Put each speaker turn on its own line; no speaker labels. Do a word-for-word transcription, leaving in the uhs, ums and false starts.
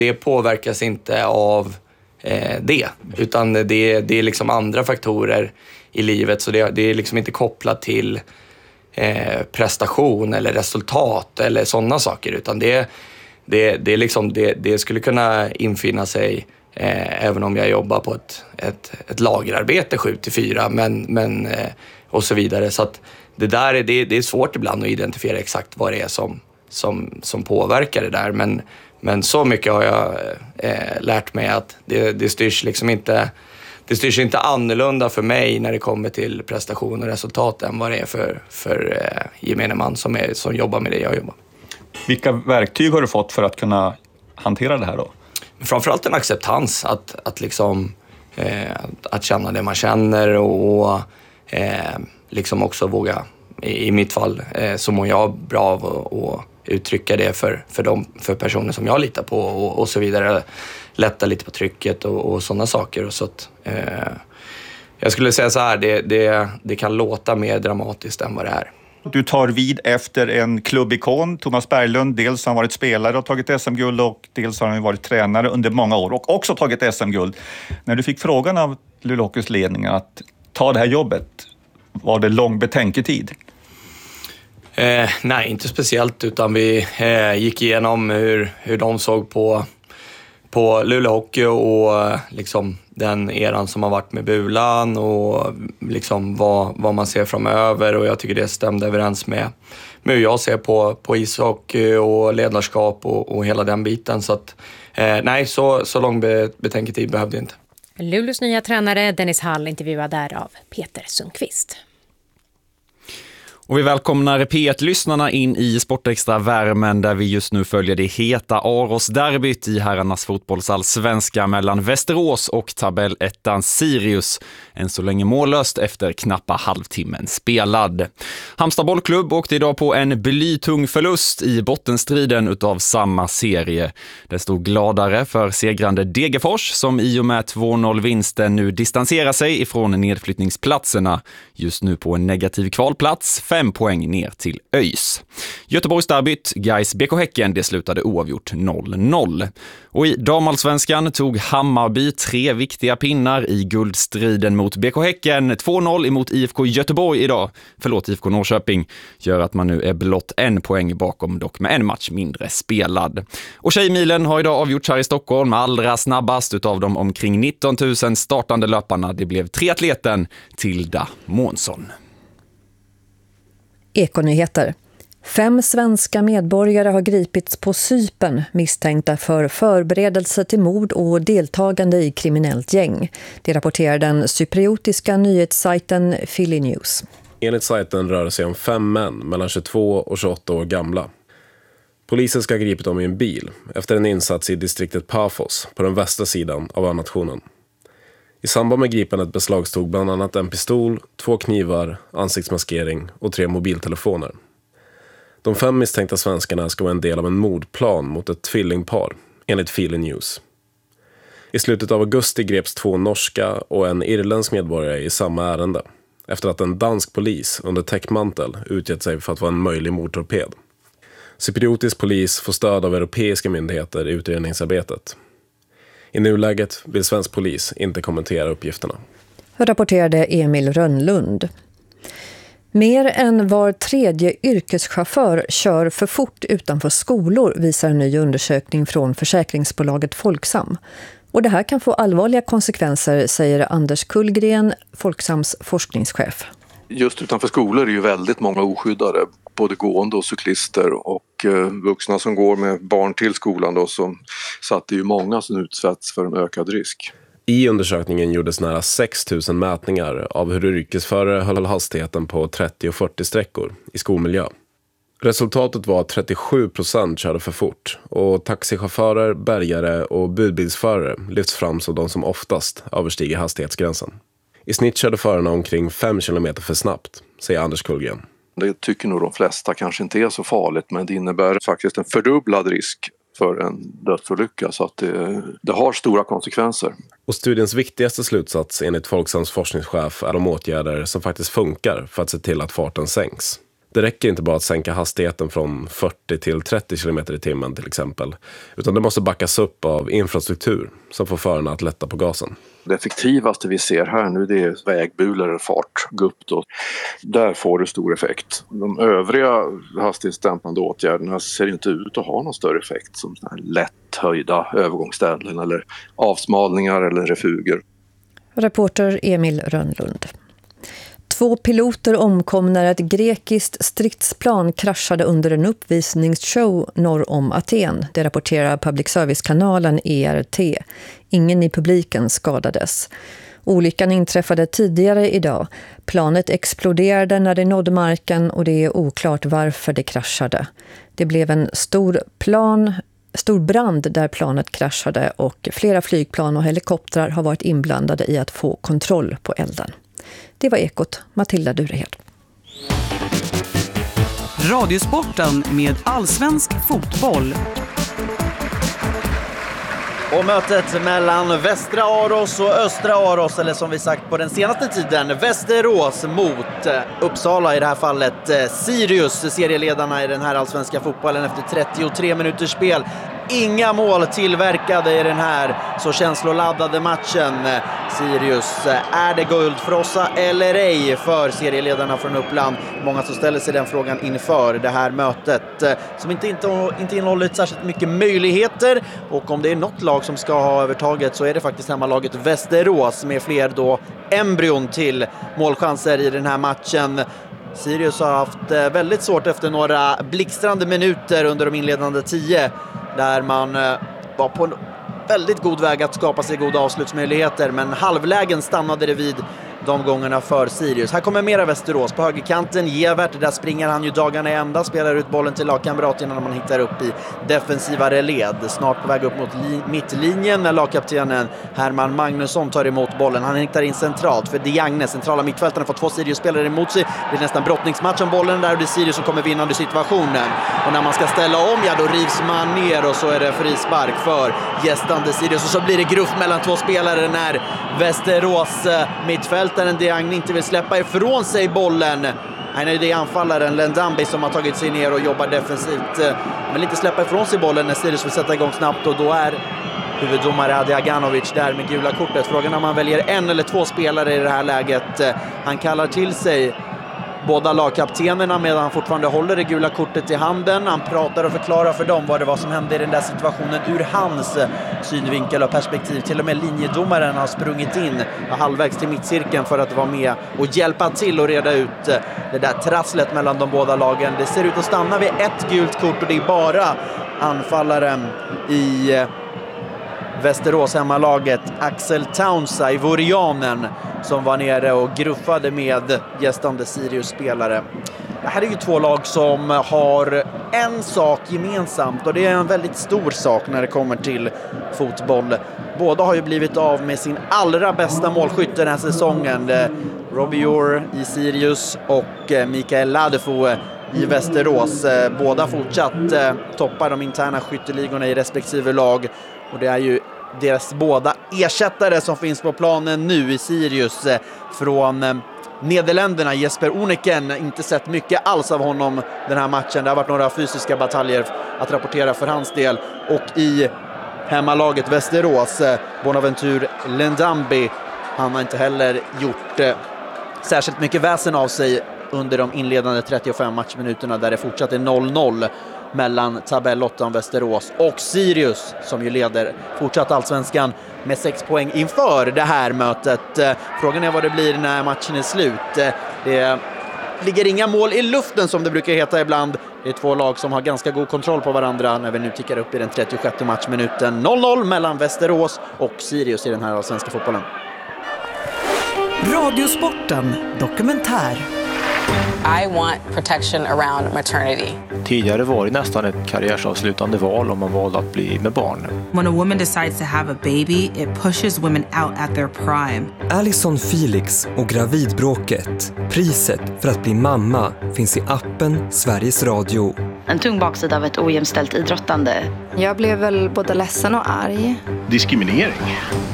Det påverkas inte av eh, det, utan det, det är liksom andra faktorer i livet, så det, det är liksom inte kopplat till eh, prestation eller resultat eller sådana saker, utan det, det, det, är liksom, det, det skulle kunna infinna sig eh, även om jag jobbar på ett, ett, ett lagerarbete sju till fyra, men, men, eh, och så vidare. Så att det där är, det, det är svårt ibland att identifiera exakt vad det är som, som, som påverkar det där, men Men så mycket har jag eh, lärt mig att det, det styrs liksom inte, det styrs inte annorlunda för mig när det kommer till prestation och resultat än vad det är för, för eh, gemene man som, är, som jobbar med det jag jobbar.
Vilka verktyg har du fått för att kunna hantera det här då?
Framförallt en acceptans, att, att, liksom, eh, att känna det man känner och eh, liksom också våga, i, i mitt fall eh, så mår jag bra av och uttrycka det för, för, de, för personer som jag litar på och, och så vidare. Lätta lite på trycket och, och sådana saker. Och så att, eh, jag skulle säga så här, det, det, det kan låta mer dramatiskt än vad det är.
Du tar vid efter en klubbikon, Thomas Berglund. Dels har han varit spelare och tagit S M-guld, och dels har han varit tränare under många år och också tagit S M-guld. När du fick frågan av Luleå Hockeys ledning att ta det här jobbet, var det lång betänketid?
Eh, nej, inte speciellt, utan vi eh, gick igenom hur, hur de såg på, på Luleå Hockey och eh, liksom den eran som har varit med Bulan och liksom vad, vad man ser framöver, och jag tycker det stämde överens med, med hur jag ser på, på ishockey och ledarskap och, och hela den biten. Så att, eh, nej, så, så lång betänketid behövde jag inte.
Luleås nya tränare Dennis Hall intervjuad där av Peter Sundqvist.
Och vi välkomnar P ett-lyssnarna in i Sportextra värmen, där vi just nu följer det heta Aros-derbyt i herrarnas fotbollsallsvenska mellan Västerås och tabellettan Sirius. Än så länge mållöst efter knappa halvtimmen spelad. Halmstad bollklubb åkte idag på en blytung förlust i bottenstriden utav samma serie. Det stod gladare för segrande Degerfors, som i och med två noll-vinsten nu distanserar sig ifrån nedflyttningsplatserna. Just nu på en negativ kvalplats, fem poäng ner till ÖIS. Göteborgsderbyt, Gais B K Häcken, det slutade oavgjort noll noll. Och i damallsvenskan tog Hammarby tre viktiga pinnar i guldstriden mot B K Häcken. två noll emot I F K Göteborg idag, förlåt I F K Norrköping, gör att man nu är blott en poäng bakom, dock med en match mindre spelad. Och Tjejmilen har idag avgjorts här i Stockholm, allra snabbast utav de omkring nitton tusen startande löparna. Det blev triatleten Tilda Månsson.
Ekonyheter. Fem svenska medborgare har gripits på Cypern misstänkta för förberedelse till mord och deltagande i kriminellt gäng. Det rapporterar den cypriotiska nyhetssajten Philly News.
Enligt sajten rör det sig om fem män mellan tjugotvå och tjugoåtta år gamla. Polisen ska ha gripit dem i en bil efter en insats i distriktet Paphos på den västra sidan av önationen. I samband med gripandet beslagstog bland annat en pistol, två knivar, ansiktsmaskering och tre mobiltelefoner. De fem misstänkta svenskarna ska vara en del av en mordplan mot ett tvillingpar, enligt Philly News. I slutet av augusti greps två norska och en irländsk medborgare i samma ärende, efter att en dansk polis under täckmantel utgett sig för att vara en möjlig mordtorped. Cypriotisk polis får stöd av europeiska myndigheter i utredningsarbetet. I nuläget vill svensk polis inte kommentera uppgifterna.
Rapporterade Emil Rönnlund. Mer än var tredje yrkeschaufför kör för fort utanför skolor, visar en ny undersökning från försäkringsbolaget Folksam. Och det här kan få allvarliga konsekvenser, säger Anders Kullgren, Folksams forskningschef.
Just utanför skolor är ju väldigt många oskyddade, både gående och cyklister, och eh, vuxna som går med barn till skolan då, så, så att det är ju många som utsätts för en ökad risk.
I undersökningen gjordes nära sex tusen mätningar av hur yrkesförare höll hastigheten på trettio och fyrtio sträckor i skolmiljö. Resultatet var att trettiosju procent körde för fort, och taxichaufförer, bärgare och budbilsförare lyfts fram som de som oftast överstiger hastighetsgränsen. I snitt körde förarna omkring fem kilometer för snabbt, säger Anders Kullgren.
Det tycker nog de flesta kanske inte är så farligt, men det innebär faktiskt en fördubblad risk för en dödsolycka, så att det, det har stora konsekvenser.
Och studiens viktigaste slutsats enligt Folksams forskningschef är de åtgärder som faktiskt funkar för att se till att farten sänks. Det räcker inte bara att sänka hastigheten från fyrtio till trettio kilometer i timmen till exempel. Utan det måste backas upp av infrastruktur som får förarna att lätta på gasen.
Det effektivaste vi ser här nu, det är vägbulor eller fartgupp då. Där får det stor effekt. De övriga hastighetsdämpande åtgärderna ser inte ut att ha någon större effekt, som lätt höjda övergångsställen eller avsmalningar eller refuger.
Reporter Emil Rönnlund. Två piloter omkom när ett grekiskt stridsplan kraschade under en uppvisningsshow norr om Aten. Det rapporterar public service-kanalen E R T. Ingen i publiken skadades. Olyckan inträffade tidigare idag. Planet exploderade när det nådde marken och det är oklart varför det kraschade. Det blev en stor plan... Stor brand där planet kraschade och flera flygplan och helikoptrar har varit inblandade i att få kontroll på elden. Det var Ekot, Matilda Durehed.
Radiosporten med allsvensk fotboll.
Och mötet mellan Västra Aros och Östra Aros, eller som vi sagt på den senaste tiden, Västerås mot Uppsala, i det här fallet Sirius, serieledarna i den här allsvenska fotbollen efter trettiotre minuters spel. Inga mål tillverkade i den här så känsloladdade matchen. Sirius, är det guld för oss eller ej för serieledarna från Uppland? Många som ställer sig den frågan inför det här mötet, som inte, inte, inte innehåller särskilt mycket möjligheter. Och om det är något lag som ska ha övertaget så är det faktiskt hemmalaget Västerås, med fler då embryon till målchanser i den här matchen. Sirius har haft väldigt svårt efter några blixtrande minuter under de inledande tio, där man var på en väldigt god väg att skapa sig goda avslutsmöjligheter, men halvlägen stannade det vid de gångerna för Sirius. Här kommer mera Västerås på högerkanten. Gevert, där springer han ju dagarna i ända, spelar ut bollen till lagkamrat innan man hittar upp i defensivare led. Snart på väg upp mot li- mittlinjen när lagkaptenen Herman Magnusson tar emot bollen. Han hittar in centralt för Diagne, centrala mittfältarna, får två Sirius-spelare emot sig. Det är nästan brottningsmatch om bollen där, och det är Sirius som kommer vinnande situationen. Och när man ska ställa om, ja då rivs man ner och så är det frispark för gästande Sirius. Och så blir det gruff mellan två spelare när Västerås eh, mittfält där en Diagne inte vill släppa ifrån sig bollen. Han är det anfallaren Lendambi som har tagit sig ner och jobbar defensivt. Men vill inte släppa ifrån sig bollen när Sirius vill sätta igång snabbt, och då är huvuddomare Adi Aganovic där med gula kortet. Frågan om man väljer en eller två spelare i det här läget. Han kallar till sig båda lagkaptenerna medan han fortfarande håller det gula kortet i handen. Han pratar och förklarar för dem vad det var som hände i den där situationen ur hans synvinkel och perspektiv. Till och med linjedomaren har sprungit in halvvägs till mittcirkeln för att vara med och hjälpa till och reda ut det där trasslet mellan de båda lagen. Det ser ut att stanna vid ett gult kort, och det är bara anfallaren i Västerås hemmalaget Axel Townsa, ivorianen, som var nere och gruffade med gästande Sirius-spelare. Det här är ju två lag som har en sak gemensamt, och det är en väldigt stor sak när det kommer till fotboll. Båda har ju blivit av med sin allra bästa målskytt den här säsongen. Robbie Orr i Sirius och Mikael Ladefo i Västerås. Båda fortsatt toppar de interna skytteligorna i respektive lag, och det är ju deras båda ersättare som finns på planen nu i Sirius. Från Nederländerna, Jesper Oneken, inte sett mycket alls av honom den här matchen. Det har varit några fysiska bataljer att rapportera för hans del. Och i hemmalaget Västerås, Bonaventure Lendambi, han har inte heller gjort eh, särskilt mycket väsen av sig under de inledande trettiofem matchminuterna, där det fortsatt är noll noll mellan tabellåttan Västerås och Sirius, som ju leder fortsatt allsvenskan med sex poäng inför det här mötet. Frågan är vad det blir när matchen är slut. Det ligger inga mål i luften, som det brukar heta ibland. Det är två lag som har ganska god kontroll på varandra när vi nu tickar upp i den trettiosjätte matchminuten. noll noll mellan Västerås och Sirius i den här allsvenska fotbollen.
Radiosporten dokumentär.
I want protection around maternity.
Tidigare var det nästan ett karriärsavslutande val om man valde att bli med barn.
When a woman decides to have a baby, it pushes women out at their prime.
Alison Felix och gravidbråket. Priset för att bli mamma finns i appen Sveriges Radio.
En tung baksida av ett ojämställt idrottande.
Jag blev väl både ledsen och arg.
Diskriminering.